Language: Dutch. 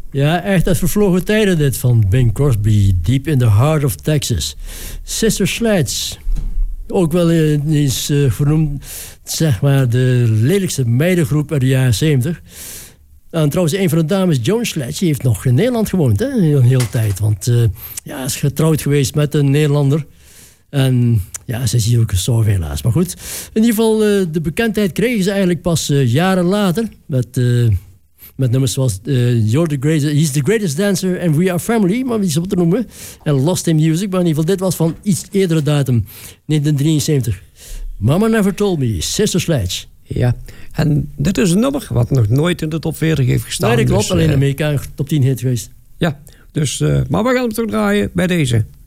Ja, echt uit vervlogen tijden dit van Bing Crosby. Deep in the Heart of Texas. Sister Sledge. Ook wel eens vernoemd, zeg maar, de lelijkste meidengroep uit de jaren 70. En trouwens, een van de dames, Joan Sledge, die heeft nog in Nederland gewoond, hè, een hele tijd. Want ze is getrouwd geweest met een Nederlander. En ja, ze is hier ook gestorven helaas. Maar goed, in ieder geval, de bekendheid kregen ze eigenlijk pas jaren later. Met nummers zoals You're the greatest, He's the Greatest Dancer and We Are Family, maar wie is op te noemen. En Lost in Music, maar in ieder geval dit was van iets eerdere datum, 1973. Mama Never Told Me, Sister Sledge. Ja, en dit is een nummer wat nog nooit in de top 40 heeft gestaan. Nee, dat klopt, dus, alleen in Amerika top 10 hit geweest. Ja, dus, maar we gaan hem toch draaien bij deze.